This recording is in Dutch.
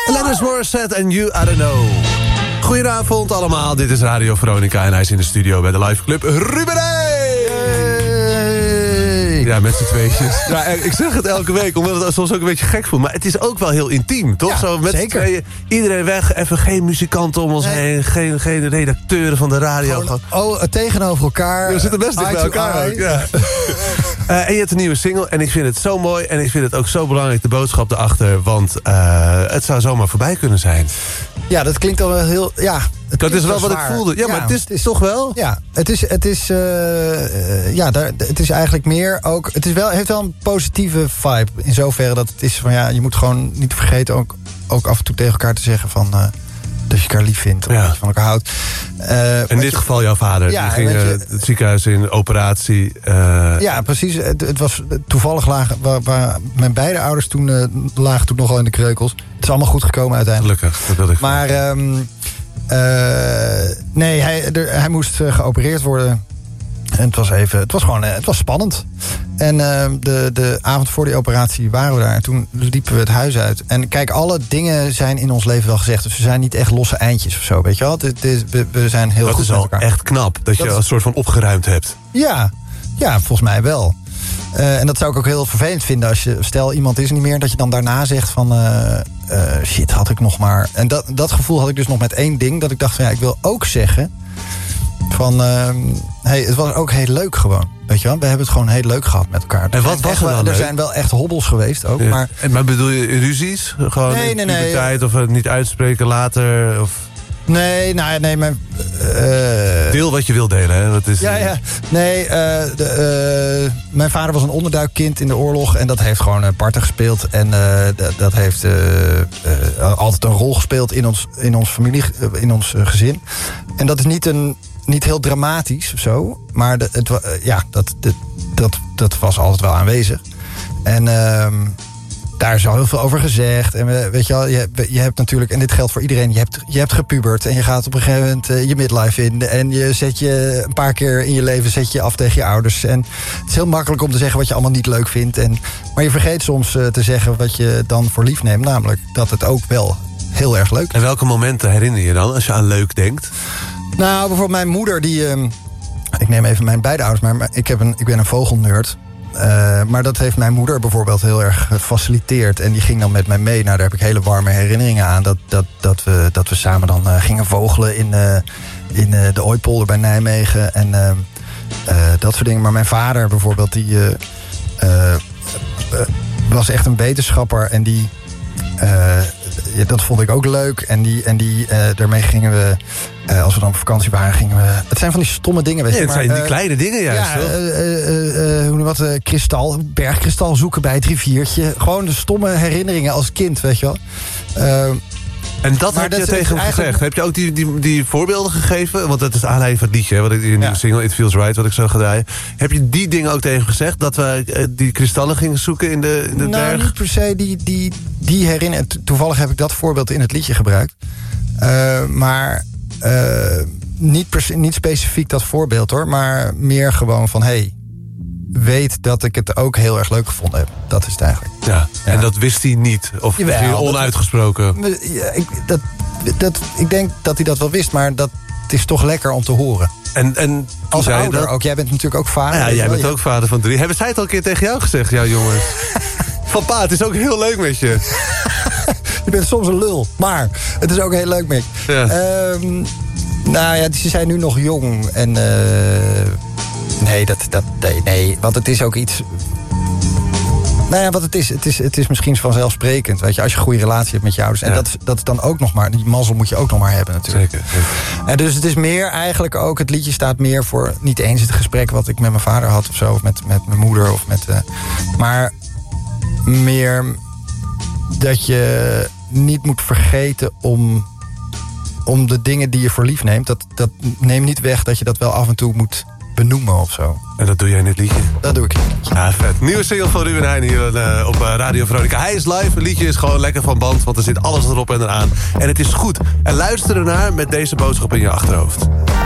Alanis Morissette en You, I Don't Know. Goedenavond allemaal, dit is Radio Veronica en hij is in de studio bij de Live Club. Ruben Ja, met z'n tweetjes. Ja, ik zeg het elke week, omdat het soms ook een beetje gek voelt. Maar het is ook wel heel intiem, toch? Ja, zo met z'n tweeën, iedereen weg, even geen muzikanten om ons heen. Geen redacteuren van de radio. Tegenover elkaar. We zitten best dicht bij elkaar ook, ja. En je hebt een nieuwe single en ik vind het zo mooi. En ik vind het ook zo belangrijk, de boodschap erachter. Want het zou zomaar voorbij kunnen zijn. Ja, dat klinkt al wel heel... Ja, dat is wel wat ik voelde. Ja, maar het is toch wel? Ja, het is eigenlijk meer ook... heeft wel een positieve vibe. In zoverre dat het is van je moet gewoon niet vergeten ook af en toe tegen elkaar te zeggen van... dat je elkaar lief vindt, of dat je van elkaar houdt. In dit geval jouw vader. Die ging het ziekenhuis in, operatie. Ja, precies. Het was toevallig waar mijn beide ouders lagen toen nogal in de kreukels. Het is allemaal goed gekomen uiteindelijk. Gelukkig, dat wil ik. Maar nee, hij moest geopereerd worden. En het was spannend. En de avond voor die operatie waren we daar. En toen liepen we het huis uit. En kijk, alle dingen zijn in ons leven wel gezegd. Dus we zijn niet echt losse eindjes of zo, weet je wel. We zijn heel goed met elkaar. Dat is echt knap, dat je een soort van opgeruimd hebt. Ja, volgens mij wel. En dat zou ik ook heel vervelend vinden als stel iemand is er niet meer, dat je dan daarna zegt van shit, had ik nog maar. En dat gevoel had ik dus nog met één ding, dat ik dacht van ik wil ook zeggen van het was ook heel leuk gewoon. Weet je wel, we hebben het gewoon heel leuk gehad met elkaar. En wat was er dan? Er zijn wel echt hobbels geweest ook. Ja. Maar bedoel je ruzies? Gewoon nee. Tijd of het niet uitspreken later? Of... Nee, maar... Deel wat je wil delen, hè? Dat is, ja. Nee, mijn vader was een onderduikkind in de oorlog. En dat heeft gewoon parten gespeeld. En dat heeft altijd een rol gespeeld in ons familie, in ons gezin. En dat is niet heel dramatisch of zo. Maar dat was altijd wel aanwezig. En... daar is al heel veel over gezegd. En weet je wel, je hebt natuurlijk... en dit geldt voor iedereen. Je hebt gepubert en je gaat op een gegeven moment je midlife in. En je zet je een paar keer in je leven af tegen je ouders. En het is heel makkelijk om te zeggen wat je allemaal niet leuk vindt. Maar je vergeet soms te zeggen wat je dan voor lief neemt. Namelijk dat het ook wel heel erg leuk is. En welke momenten herinner je dan als je aan leuk denkt? Nou, bijvoorbeeld mijn moeder die... ik neem even mijn beide ouders, maar ik ben een vogelnerd. Maar dat heeft mijn moeder bijvoorbeeld heel erg gefaciliteerd. En die ging dan met mij mee. Nou, daar heb ik hele warme herinneringen aan. Dat we samen dan gingen vogelen in de Ooitpolder bij Nijmegen. En dat soort dingen. Maar mijn vader bijvoorbeeld, die was echt een wetenschapper. En die... dat vond ik ook leuk. En daarmee gingen we... als we dan op vakantie waren, gingen we... Het zijn van die stomme dingen, weet je. Het zijn die kleine dingen juist. Bergkristal zoeken bij het riviertje. Gewoon de stomme herinneringen als kind, weet je wel. En dat heb je tegen hem gezegd. Heb je ook die voorbeelden gegeven? Want dat is aanleiding van het liedje, wat ik in de single It Feels Right, wat ik zo ga draaien. Heb je die dingen ook tegen hem gezegd? Dat we die kristallen gingen zoeken in de berg? Nou, niet per se die herinnering. Toevallig heb ik dat voorbeeld in het liedje gebruikt. Maar niet specifiek dat voorbeeld hoor. Maar meer gewoon van weet dat ik het ook heel erg leuk gevonden heb. Dat is het eigenlijk. Ja. En dat wist hij niet? Of onuitgesproken? Ik denk dat hij dat wel wist, maar dat is toch lekker om te horen. En als ouder ook. Jij bent natuurlijk ook vader. Ja, jij bent ook vader van 3. Hebben zij het al een keer tegen jou gezegd, jouw jongens? Van pa, het is ook heel leuk met je. Je bent soms een lul, maar het is ook heel leuk met je. Ja. Nou ja, ze zijn nu nog jong. En nee, want het is ook iets... Nou ja, wat het is misschien vanzelfsprekend. Weet je, als je een goede relatie hebt met je ouders. En dat is dan ook nog maar... Die mazzel moet je ook nog maar hebben natuurlijk. Zeker. En dus het is meer eigenlijk ook... Het liedje staat meer voor niet eens het gesprek... wat ik met mijn vader had of zo. Of met mijn moeder. Of met, maar meer dat je niet moet vergeten om de dingen die je voor lief neemt. Dat neemt niet weg dat je dat wel af en toe moet benoemen of zo. En dat doe jij in dit liedje? Dat doe ik in dit liedje. Ja, vet. Nieuwe single van Ruben Heijn hier op Radio Veronica. Hij is live. Het liedje is gewoon lekker van band, want er zit alles erop en eraan. En het is goed. En luister ernaar met deze boodschap in je achterhoofd.